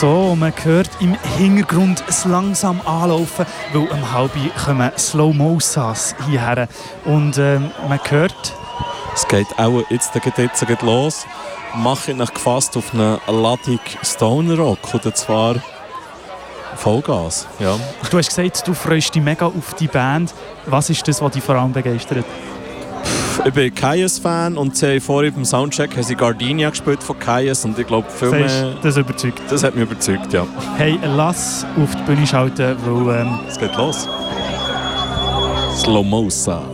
So, man hört im Hintergrund es langsam anlaufen, weil um 3:30 kommen Slow-Mo-Sas hierher. Und man hört... Es geht auch jetzt los. Mache ich mich gefasst auf eine Ladung Stoner Rock, und zwar Vollgas. Ja. Du hast gesagt, du freust dich mega auf die Band. Was ist das, was dich vor allem begeistert? Ich bin Kyuss-Fan und sie haben vorhin beim Soundcheck haben sie Gardenia gespielt von Kyuss und ich glaube, viel mehr... Das überzeugt. Das hat mich überzeugt, ja. Hey, lass auf die Bühne schalten, weil... Es geht los. Slow-Mo-Sa.